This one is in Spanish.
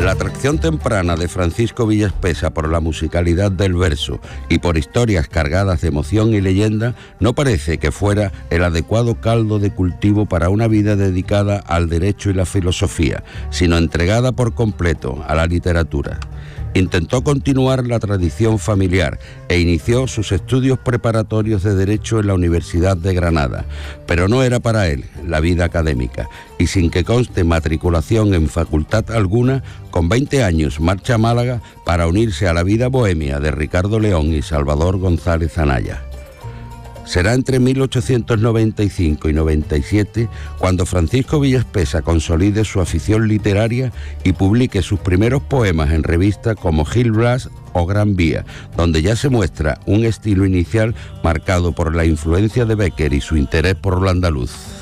La atracción temprana de Francisco Villaspesa por la musicalidad del verso y por historias cargadas de emoción y leyenda no parece que fuera el adecuado caldo de cultivo para una vida dedicada al derecho y la filosofía, sino entregada por completo a la literatura. Intentó continuar la tradición familiar e inició sus estudios preparatorios de Derecho en la Universidad de Granada, pero no era para él la vida académica, y sin que conste matriculación en facultad alguna, con 20 años marcha a Málaga para unirse a la vida bohemia de Ricardo León y Salvador González Anaya. Será entre 1895 y 97 cuando Francisco Villaspesa consolide su afición literaria y publique sus primeros poemas en revistas como Gil Blas o Gran Vía, donde ya se muestra un estilo inicial marcado por la influencia de Bécquer y su interés por lo andaluz.